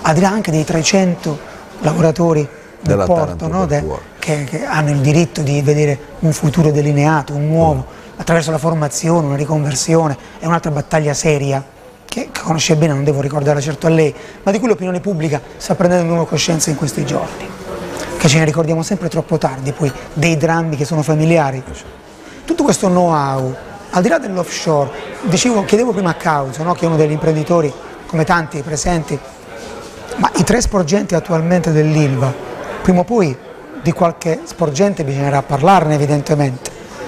al di là anche dei 300 lavoratori del porto, no? che hanno il diritto di vedere un futuro delineato, un nuovo, attraverso la formazione, una riconversione, è un'altra battaglia seria che conosce bene, non devo ricordarla certo a lei, ma di cui l'opinione pubblica sta prendendo nuova coscienza in questi giorni, che ce ne ricordiamo sempre troppo tardi, poi dei drammi che sono familiari. Tutto questo know-how, al di là dell'offshore, chiedevo prima a Causo, no? Che è uno degli imprenditori, come tanti presenti, ma i 3 sporgenti attualmente dell'Ilva, prima o poi di qualche sporgente bisognerà parlarne evidentemente.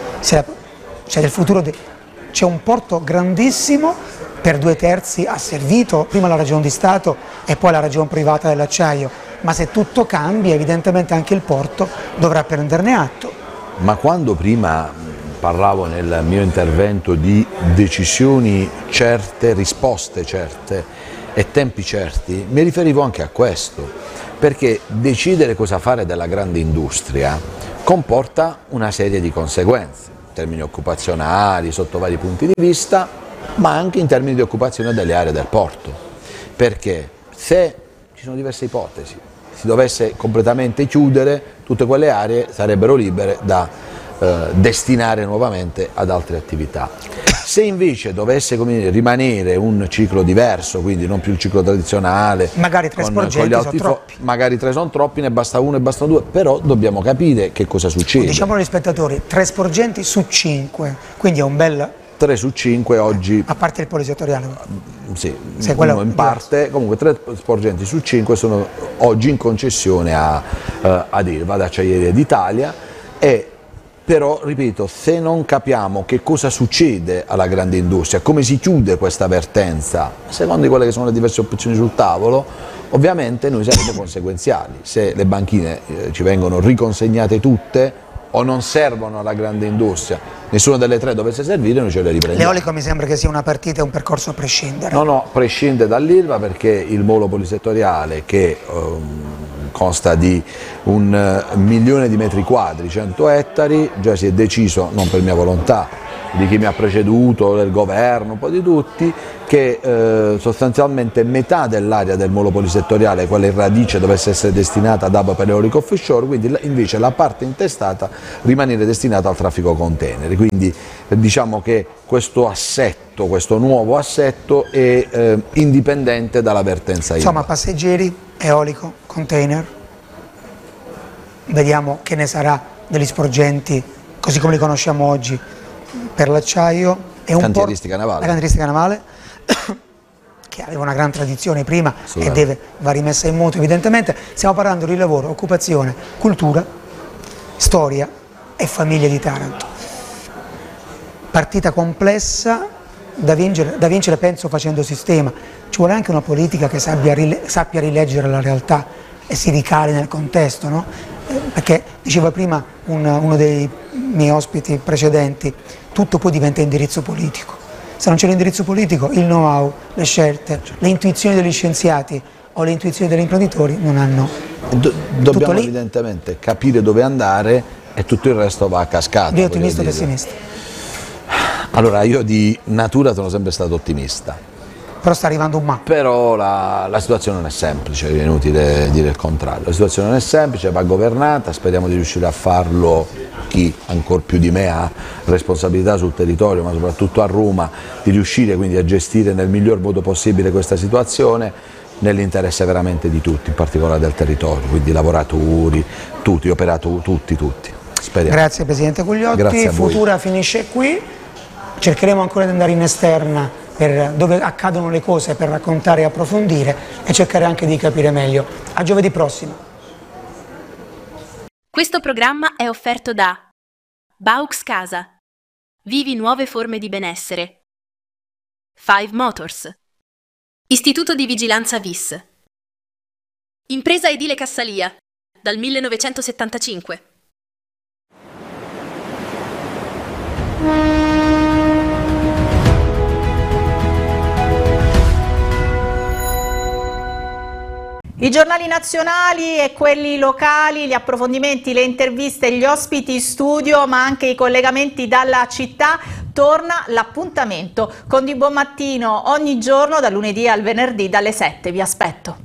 C'è un porto grandissimo, per 2/3 ha servito prima la ragione di Stato e poi la ragione privata dell'acciaio, ma se tutto cambia evidentemente anche il porto dovrà prenderne atto. Ma quando prima parlavo nel mio intervento di decisioni certe, risposte certe e tempi certi, mi riferivo anche a questo, perché decidere cosa fare della grande industria comporta una serie di conseguenze, in termini occupazionali, sotto vari punti di vista, ma anche in termini di occupazione delle aree del porto, perché se ci sono diverse ipotesi, si dovesse completamente chiudere, tutte quelle aree sarebbero libere da destinare nuovamente ad altre attività. Se invece dovesse rimanere un ciclo diverso, quindi non più il ciclo tradizionale, magari 3 sporgenti sono troppi. Magari 3 sono troppi, ne basta 1 e bastano 2, però dobbiamo capire che cosa succede. Diciamo agli spettatori, 3 sporgenti su 5, quindi è un bel... 3 su 5 oggi... A parte il polisettoriale. Sì, uno in parte, comunque 3 sporgenti su 5 sono oggi in concessione ad Ilva, ad Acciaierie d'Italia, e però, ripeto, se non capiamo che cosa succede alla grande industria, come si chiude questa vertenza, secondo quelle che sono le diverse opzioni sul tavolo, ovviamente noi saremo conseguenziali. Se le banchine ci vengono riconsegnate tutte o non servono alla grande industria, nessuna delle 3 dovesse servire, noi ce le riprendiamo. L'eolico mi sembra che sia una partita e un percorso a prescindere. No, prescinde dall'Ilva, perché il molo polisettoriale, che consta di 1 milione di metri quadri, 100 ettari, già si è deciso, non per mia volontà, di chi mi ha preceduto, del governo, un po' di tutti, che sostanzialmente metà dell'area del molo polisettoriale, quella in radice, dovesse essere destinata ad hub per l'eolico offshore, quindi invece la parte intestata rimanere destinata al traffico container. Quindi diciamo che questo assetto, questo nuovo assetto è indipendente dalla vertenza Ilva. Insomma, passeggeri, eolico, container, vediamo che ne sarà degli sporgenti così come li conosciamo oggi per l'acciaio e un po' la cantieristica navale che aveva una gran tradizione prima e va rimessa in moto evidentemente. Stiamo parlando di lavoro, occupazione, cultura, storia e famiglie di Taranto. Partita complessa da vincere penso facendo sistema. Ci vuole anche una politica che sappia rileggere la realtà e si ricali nel contesto, no? Perché diceva prima uno dei miei ospiti precedenti, tutto poi diventa indirizzo politico. Se non c'è l'indirizzo politico, il know-how, le scelte, le intuizioni degli scienziati o le intuizioni degli imprenditori non hanno... Dobbiamo evidentemente capire dove andare e tutto il resto va a cascata. Lei è ottimista o pessimista? Allora, io di natura sono sempre stato ottimista. Però sta arrivando un ma. Però la situazione non è semplice, è inutile dire il contrario. La situazione non è semplice, va governata, speriamo di riuscire a farlo, chi ancor più di me ha responsabilità sul territorio, ma soprattutto a Roma, di riuscire quindi a gestire nel miglior modo possibile questa situazione, nell'interesse veramente di tutti, in particolare del territorio, quindi lavoratori, tutti, operatori, tutti. Speriamo. Grazie Presidente Cugliotti, Grazie a voi. Futura finisce qui, cercheremo ancora di andare in esterna per dove accadono le cose, per raccontare e approfondire e cercare anche di capire meglio. A giovedì prossimo. Questo programma è offerto da Baux Casa. Vivi nuove forme di benessere. 5 Motors. Istituto di Vigilanza VIS. Impresa edile Cassalia. Dal 1975. I giornali nazionali e quelli locali, gli approfondimenti, le interviste, gli ospiti in studio, ma anche i collegamenti dalla città. Torna l'appuntamento con Di Buon Mattino ogni giorno, dal lunedì al venerdì, dalle 7. Vi aspetto.